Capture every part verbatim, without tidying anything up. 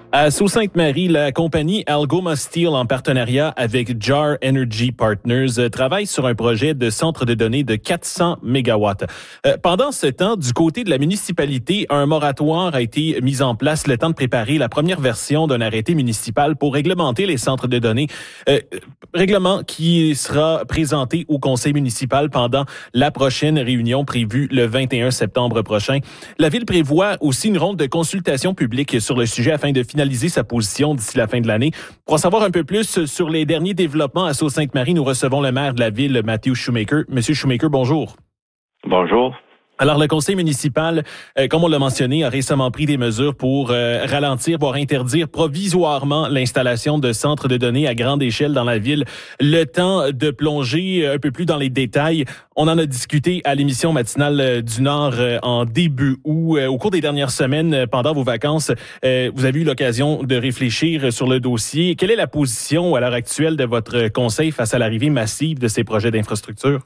À Sault-Sainte-Marie, la compagnie Algoma Steel, en partenariat avec Jar Energy Partners, travaille sur un projet de centre de données de quatre cents mégawatts. Euh, pendant ce temps, du côté de la municipalité, un moratoire a été mis en place le temps de préparer la première version d'un arrêté municipal pour réglementer les centres de données. Euh, règlement qui sera présenté au conseil municipal pendant la prochaine réunion prévue le vingt et un septembre prochain. La ville prévoit aussi une ronde de consultation publique sur le sujet afin de finaliser sa position d'ici la fin de l'année. Pour en savoir un peu plus sur les derniers développements à Sault-Sainte-Marie, nous recevons le maire de la ville, Matthew Shoemaker. Monsieur Shoemaker, bonjour. Bonjour. Alors, le conseil municipal, euh, comme on l'a mentionné, a récemment pris des mesures pour euh, ralentir, voire interdire provisoirement l'installation de centres de données à grande échelle dans la ville. Le temps de plonger un peu plus dans les détails. On en a discuté à l'émission matinale du Nord euh, en début août. Euh, au cours des dernières semaines, euh, pendant vos vacances, euh, vous avez eu l'occasion de réfléchir sur le dossier. Quelle est la position à l'heure actuelle de votre conseil face à l'arrivée massive de ces projets d'infrastructure?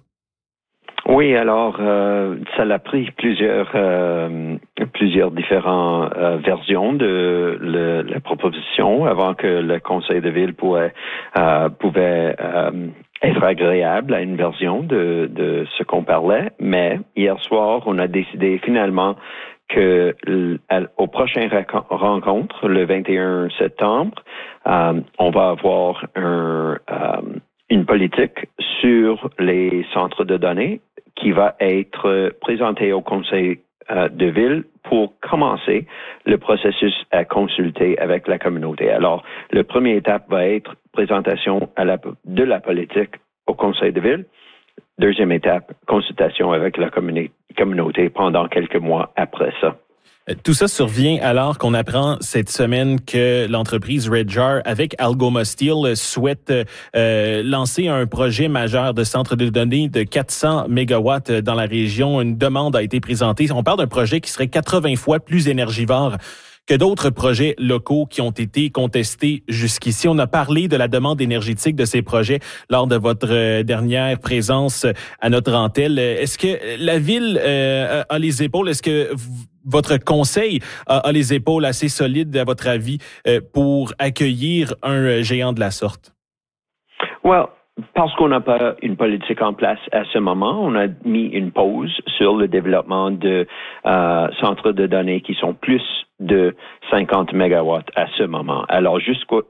Oui, alors euh, ça a pris plusieurs euh, plusieurs différentes euh, versions de le, la proposition avant que le conseil de ville pouvait euh, pouvait euh, être agréable à une version de de ce qu'on parlait. Mais hier soir, on a décidé finalement que au prochain rencontre, le vingt et un septembre, euh, on va avoir un euh, une politique sur les centres de données qui va être présenté au conseil euh, de ville pour commencer le processus à consulter avec la communauté. Alors, la première étape va être présentation à la, de la politique au conseil de ville. Deuxième étape, consultation avec la communi- communauté pendant quelques mois après ça. Tout ça survient alors qu'on apprend cette semaine que l'entreprise Red Jar, avec Algoma Steel, souhaite euh, lancer un projet majeur de centre de données de quatre cents mégawatts dans la région. Une demande a été présentée. On parle d'un projet qui serait quatre-vingts fois plus énergivore que d'autres projets locaux qui ont été contestés jusqu'ici. On a parlé de la demande énergétique de ces projets lors de votre dernière présence à notre antenne. Est-ce que la ville euh, a les épaules? Est-ce que votre conseil a, a les épaules assez solides, à votre avis, euh, pour accueillir un géant de la sorte? Well, parce qu'on n'a pas une politique en place à ce moment, on a mis une pause sur le développement de euh, centres de données qui sont plus de cinquante mégawatts à ce moment. Alors, jusqu'au,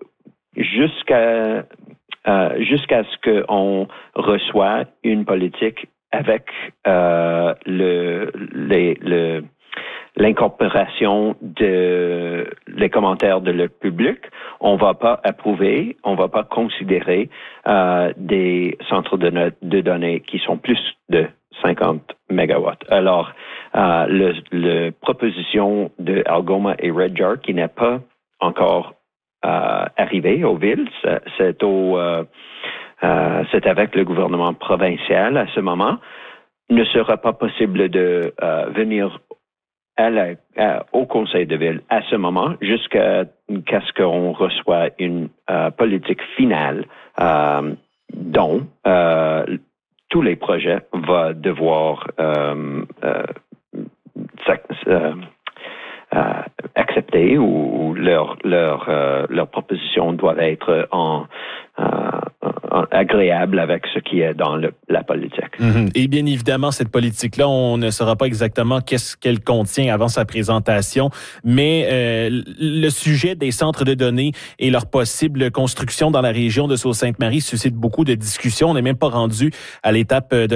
jusqu'à euh, jusqu'à ce qu'on reçoit une politique avec euh, le, les, le l'incorporation de les commentaires de le public, on va pas approuver, on va pas considérer euh, des centres de, no- de données qui sont plus de cinquante mégawatts. Alors, euh, le, le proposition de Algoma et Red Jar qui n'est pas encore euh, arrivé aux villes, c'est, c'est au euh, euh, c'est avec le gouvernement provincial à ce moment, ne sera pas possible de euh, venir À la, à, au conseil de ville à ce moment jusqu'à, jusqu'à ce qu'on reçoit une euh, politique finale euh, dont euh, tous les projets vont devoir euh, euh, euh, euh, accepter ou, ou leur leur euh, leur proposition doit être en euh, agréable avec ce qui est dans le, la politique. Mm-hmm. Et bien évidemment, cette politique-là, on ne saura pas exactement qu'est-ce qu'elle contient avant sa présentation, mais euh, le sujet des centres de données et leur possible construction dans la région de Sault-Sainte-Marie suscite beaucoup de discussions. On n'est même pas rendu à l'étape de